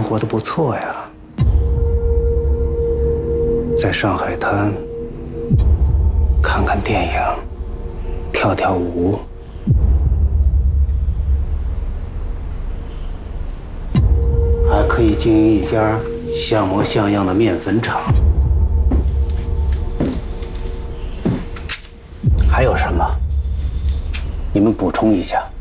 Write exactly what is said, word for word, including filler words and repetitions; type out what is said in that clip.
活得不错呀，在上海滩看看电影，跳跳舞，还可以经营一家像模像样的面粉厂。还有什么？你们补充一下。